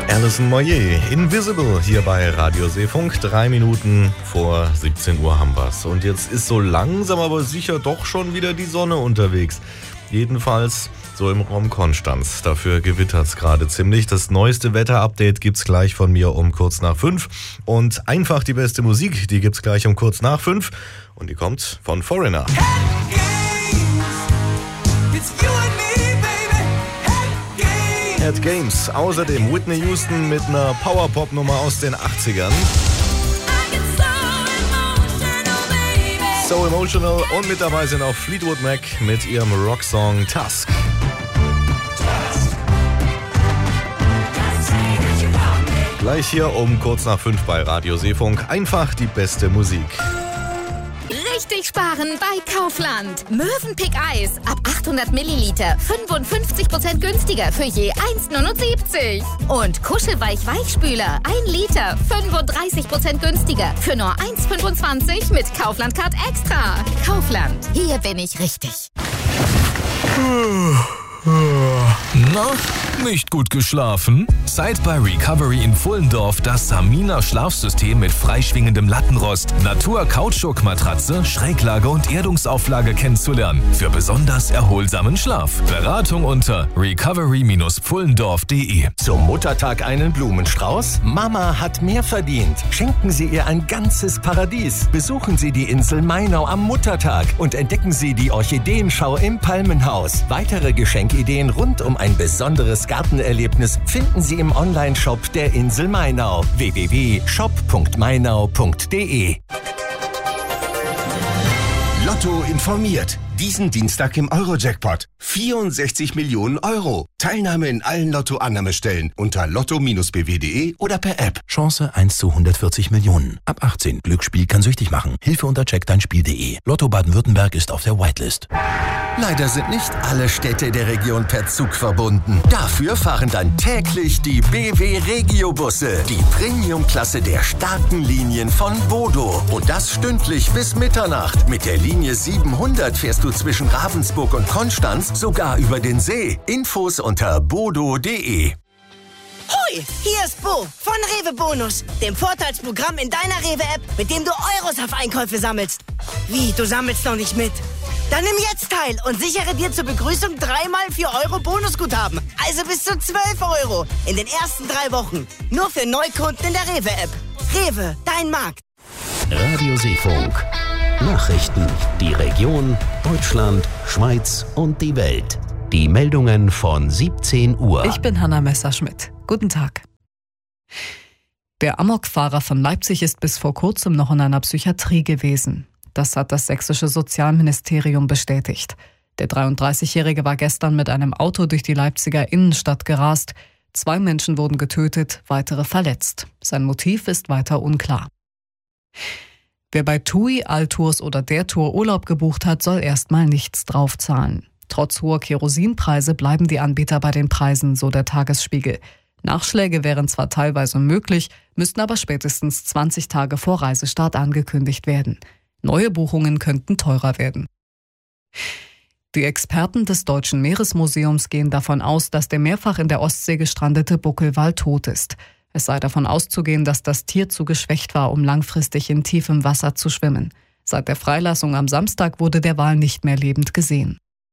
Alison Moyet, Invisible, hier bei Radio Seefunk. 3 Minuten vor 17 Uhr haben wir's. Und jetzt ist so langsam, aber sicher doch schon wieder die Sonne unterwegs. Jedenfalls so im Raum Konstanz. Dafür gewittert's gerade ziemlich. Das neueste Wetter-Update gibt's gleich von mir um kurz nach 5. Und einfach die beste Musik, die gibt's gleich um kurz nach 5. Und die kommt von Foreigner. At Games. Außerdem Whitney Houston mit einer Power-Pop-Nummer aus den 80ern. So Emotional. Und mit dabei sind auch Fleetwood Mac mit ihrem Rocksong Tusk. Gleich hier um kurz nach 5 bei Radio Seefunk. Einfach die beste Musik. Richtig sparen bei Kaufland. Mövenpick Eis ab 800 Milliliter 55% günstiger für je 1,79. Und Kuschelweich Weichspüler 1 Liter 35% günstiger für nur 1,25 mit Kaufland Card Extra. Kaufland, hier bin ich richtig. Na, nicht gut geschlafen? Seit bei Recovery in Pfullendorf das Samina Schlafsystem mit freischwingendem Lattenrost, Natur-Kautschuk-Matratze, Schräglage und Erdungsauflage kennenzulernen. Für besonders erholsamen Schlaf. Beratung unter recovery-pfullendorf.de. Zum Muttertag einen Blumenstrauß? Mama hat mehr verdient. Schenken Sie ihr ein ganzes Paradies. Besuchen Sie die Insel Mainau am Muttertag und entdecken Sie die Orchideenschau im Palmenhaus. Weitere Geschenkideen rund um ein besonderes Gartenerlebnis finden Sie im Online-Shop der Insel Mainau. www.shop.mainau.de. Lotto informiert. Diesen Dienstag im Euro-Jackpot. 64 Millionen Euro. Teilnahme in allen Lotto-Annahmestellen unter lotto-bw.de oder per App. Chance 1 zu 140 Millionen. Ab 18. Glücksspiel kann süchtig machen. Hilfe unter checkdeinspiel.de. Lotto Baden-Württemberg ist auf der Whitelist. Leider sind nicht alle Städte der Region per Zug verbunden. Dafür fahren dann täglich die BW Regio-Busse. Die Premium-Klasse der starken Linien von Bodo. Und das stündlich bis Mitternacht. Mit der Linie 700 fährst du zwischen Ravensburg und Konstanz sogar über den See. Infos unter bodo.de. Hoi, hier ist Bo von Rewe Bonus, dem Vorteilsprogramm in deiner Rewe-App, mit dem du Euros auf Einkäufe sammelst. Wie, du sammelst noch nicht mit? Dann nimm jetzt teil und sichere dir zur Begrüßung 3x 4 Euro Bonusguthaben. Also bis zu 12 Euro in den ersten 3 Wochen. Nur für Neukunden in der Rewe-App. Rewe, dein Markt. Radio Seefunk. Nachrichten. Die Region, Deutschland, Schweiz und die Welt. Die Meldungen von 17 Uhr. Ich bin Hanna Messerschmidt. Guten Tag. Der Amokfahrer von Leipzig ist bis vor kurzem noch in einer Psychiatrie gewesen. Das hat das sächsische Sozialministerium bestätigt. Der 33-Jährige war gestern mit einem Auto durch die Leipziger Innenstadt gerast. 2 Menschen wurden getötet, weitere verletzt. Sein Motiv ist weiter unklar. Wer bei TUI, Altours oder der Tour Urlaub gebucht hat, soll erstmal nichts draufzahlen. Trotz hoher Kerosinpreise bleiben die Anbieter bei den Preisen, so der Tagesspiegel. Nachschläge wären zwar teilweise möglich, müssten aber spätestens 20 Tage vor Reisestart angekündigt werden. Neue Buchungen könnten teurer werden. Die Experten des Deutschen Meeresmuseums gehen davon aus, dass der mehrfach in der Ostsee gestrandete Buckelwal tot ist. Es sei davon auszugehen, dass das Tier zu geschwächt war, um langfristig in tiefem Wasser zu schwimmen. Seit der Freilassung am Samstag wurde der Wal nicht mehr lebend gesehen.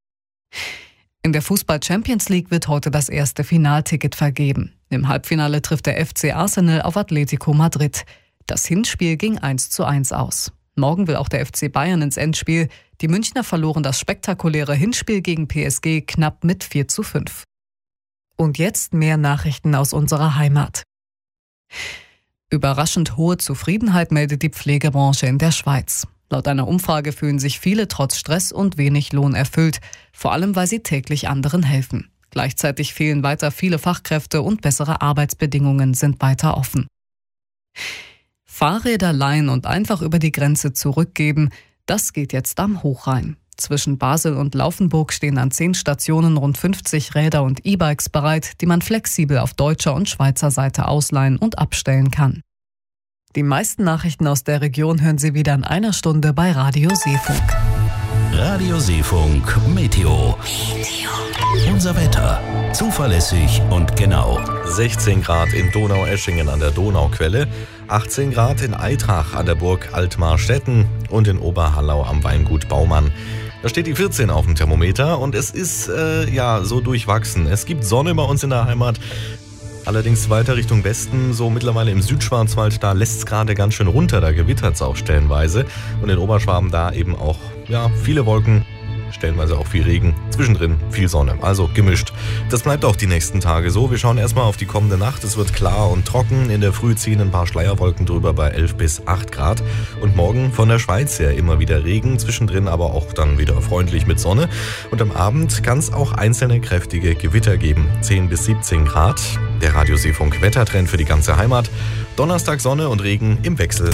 In der Fußball-Champions League wird heute das erste Finalticket vergeben. Im Halbfinale trifft der FC Arsenal auf Atletico Madrid. Das Hinspiel ging 1:1 aus. Morgen will auch der FC Bayern ins Endspiel. Die Münchner verloren das spektakuläre Hinspiel gegen PSG knapp mit 4:5. Und jetzt mehr Nachrichten aus unserer Heimat. Überraschend hohe Zufriedenheit meldet die Pflegebranche in der Schweiz. Laut einer Umfrage fühlen sich viele trotz Stress und wenig Lohn erfüllt, vor allem weil sie täglich anderen helfen. Gleichzeitig fehlen weiter viele Fachkräfte und bessere Arbeitsbedingungen sind weiter offen. Fahrräder leihen und einfach über die Grenze zurückgeben, das geht jetzt am Hochrhein. Zwischen Basel und Laufenburg stehen an 10 Stationen rund 50 Räder und E-Bikes bereit, die man flexibel auf deutscher und Schweizer Seite ausleihen und abstellen kann. Die meisten Nachrichten aus der Region hören Sie wieder in einer Stunde bei Radio Seefunk. Radioseefunk Meteo. Unser Wetter. Zuverlässig und genau. 16 Grad in Donaueschingen an der Donauquelle, 18 Grad in Aitrach an der Burg Altmarstetten und in Oberhallau am Weingut Baumann. Da steht die 14 auf dem Thermometer und es ist so durchwachsen. Es gibt Sonne bei uns in der Heimat. Allerdings weiter Richtung Westen, so mittlerweile im Südschwarzwald, da lässt es gerade ganz schön runter, da gewittert es auch stellenweise. Und in Oberschwaben da eben auch viele Wolken, stellenweise auch viel Regen, zwischendrin viel Sonne, also gemischt. Das bleibt auch die nächsten Tage so. Wir schauen erstmal auf die kommende Nacht. Es wird klar und trocken. In der Früh ziehen ein paar Schleierwolken drüber bei 11 bis 8 Grad. Und morgen von der Schweiz her immer wieder Regen, zwischendrin aber auch dann wieder freundlich mit Sonne. Und am Abend kann es auch einzelne kräftige Gewitter geben, 10 bis 17 Grad. Der Radioseefunk Wettertrend für die ganze Heimat. Donnerstag Sonne und Regen im Wechsel.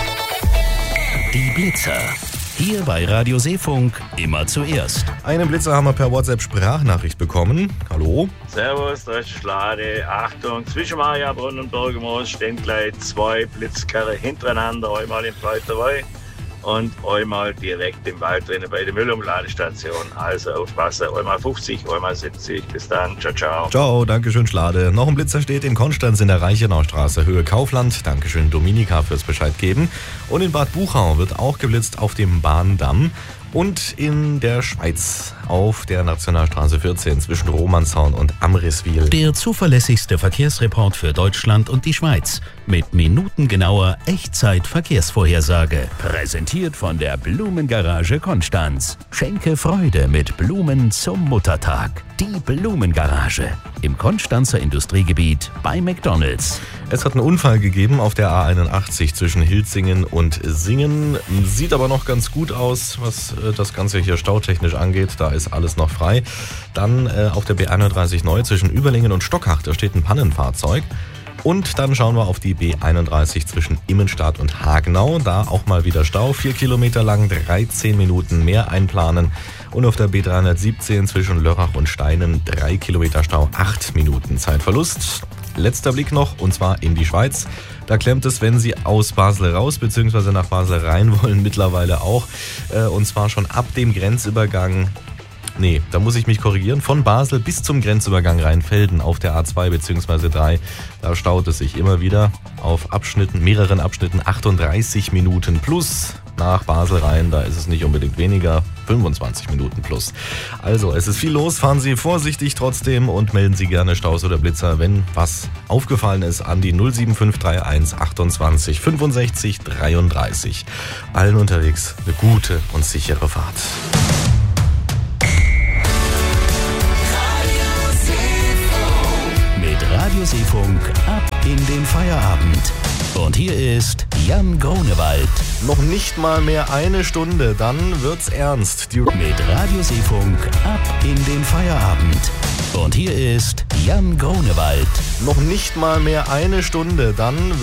Die Blitzer. Hier bei Radioseefunk immer zuerst. Einen Blitzer haben wir per WhatsApp-Sprachnachricht bekommen. Hallo? Servus, da ist Schlade. Achtung, zwischen Mariabrunn und Bergmoos stehen gleich 2 Blitzkarren hintereinander. Einmal im Pleuterwey und einmal direkt im Wald drinnen bei der Müllumladestation. Also aufpassen, einmal 50, einmal 70. Bis dann, ciao, ciao. Ciao, dankeschön Schlade. Noch ein Blitzer steht in Konstanz in der Reichenaustraße, Höhe Kaufland. Dankeschön Dominika fürs Bescheid geben. Und in Bad Buchau wird auch geblitzt auf dem Bahndamm. Und in der Schweiz auf der Nationalstraße 14 zwischen Romanshorn und Amriswil. Der zuverlässigste Verkehrsreport für Deutschland und die Schweiz. Mit minutengenauer Echtzeit-Verkehrsvorhersage. Präsentiert von der Blumengarage Konstanz. Schenke Freude mit Blumen zum Muttertag. Die Blumengarage. Im Konstanzer Industriegebiet bei McDonald's. Es hat einen Unfall gegeben auf der A81 zwischen Hilzingen und Singen. Sieht aber noch ganz gut aus, was das Ganze hier stautechnisch angeht. Da ist alles noch frei. Dann auf der B31 neu zwischen Überlingen und Stockach. Da steht ein Pannenfahrzeug. Und dann schauen wir auf die B31 zwischen Immenstadt und Hagenau. Da auch mal wieder Stau. 4 Kilometer lang, 13 Minuten mehr einplanen. Und auf der B317 zwischen Lörrach und Steinen 3 Kilometer Stau, 8 Minuten Zeitverlust. Letzter Blick noch, und zwar in die Schweiz. Da klemmt es, wenn Sie aus Basel raus bzw. nach Basel rein wollen, mittlerweile auch. Und zwar schon ab dem Grenzübergang. Nee, da muss ich mich korrigieren. Von Basel bis zum Grenzübergang Rheinfelden auf der A2 bzw. 3. Da staut es sich immer wieder auf mehreren Abschnitten 38 Minuten plus. Nach Basel rein, da ist es nicht unbedingt weniger, 25 Minuten plus. Also, es ist viel los, fahren Sie vorsichtig trotzdem und melden Sie gerne Staus oder Blitzer, wenn was aufgefallen ist, an die 07531 28 65 33. Allen unterwegs eine gute und sichere Fahrt. Radioseefunk ab in den Feierabend. Und hier ist Jan Grunewald. Noch nicht mal mehr eine Stunde, dann wird's ernst. Mit Radioseefunk ab in den Feierabend. Und hier ist Jan Grunewald. Noch nicht mal mehr eine Stunde, dann